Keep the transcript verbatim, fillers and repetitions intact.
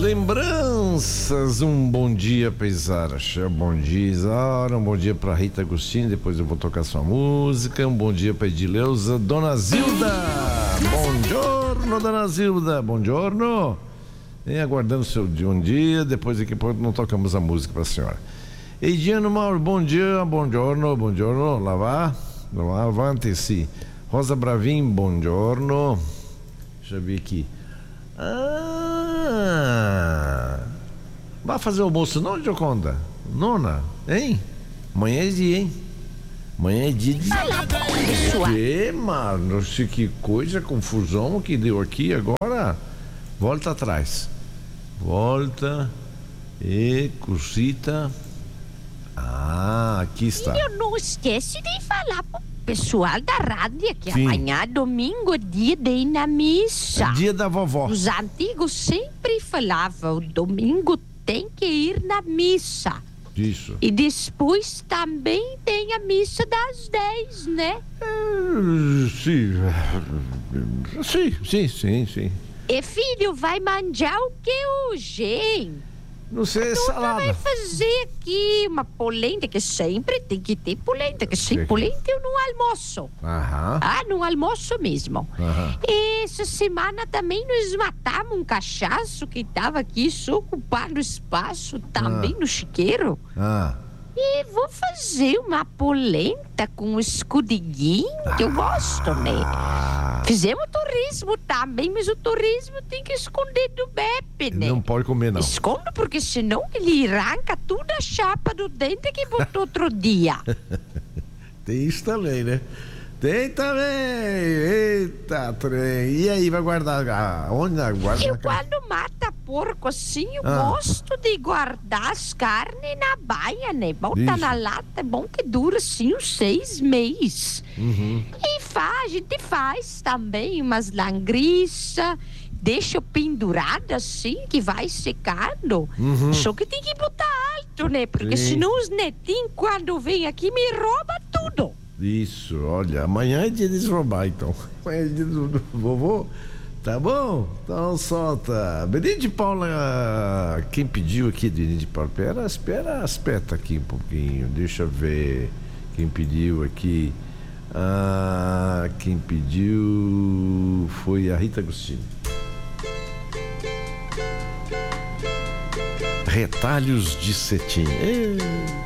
lembranças. Um bom dia pra Isara, um bom dia Isara, um bom dia pra Rita Agostinho, depois eu vou tocar sua música. Um bom dia pra Edileuza, Dona Zilda. Buongiorno, Dona Zilda, buongiorno. Vem aguardando o seu dia um dia, depois daqui a pouco não tocamos a música pra senhora. Ediano Mauro, bom dia, buongiorno, buongiorno, lá vá, lá avante, sim. Rosa Bravin, buongiorno. Deixa eu ver aqui. Ah, vai fazer almoço não, Gioconda? Nona, hein? Amanhã é dia, hein? Amanhã é dia de... Que, mano? Que coisa, confusão que deu aqui agora. Volta atrás. Volta. E cosita. Ah, aqui está. E eu não esquece de falar pro pessoal da rádio que Sim. amanhã, domingo, é dia de ir na missa. É dia da vovó. Os antigos sempre falavam, domingo tem que ir na missa. Isso. E depois também tem a missa das dez, né? É, sim. Sim, sim, sim, sim. E filho, vai manjar o que hoje, hein? Não sei, Tu salada. vai fazer aqui uma polenta, que sempre tem que ter polenta, que sem Sim. polenta eu não almoço. Aham. Ah, no almoço mesmo. Aham. Essa semana também nós matamos um cachaço que estava aqui só ocupando espaço também Ah. no chiqueiro. Ah. E vou fazer uma polenta com escudiguinho, que eu gosto, né? Ah. Fizemos turismo também, mas o turismo tem que esconder do Beppe, né? Não pode comer, não. Escondo, porque senão ele arranca toda a chapa do dente que botou outro dia. Tem isso também, né? Tem também. Eita, trem. E aí, vai guardar aonde? Guarda Eu na casa? quando mata porco assim, eu Ah. gosto de guardar as carnes na baia, né? Bota Isso. na lata, é bom que dura assim uns seis meses. Uhum. E faz, a gente faz também umas langriças, deixa pendurada assim, que vai secando. Uhum. Só que tem que botar alto, né? Porque Sim. senão os netinhos, quando vêm aqui, me roubam tudo. Isso, olha, amanhã é dia de roubar, então. Amanhã é dia do, do vovô. Tá bom? Então solta. Benito de Paula, quem pediu aqui, Benito de Paula? Espera, espera, espeta aqui um pouquinho. Deixa eu ver quem pediu aqui. Ah, quem pediu foi a Rita Agostinho. Retalhos de cetim. Ei.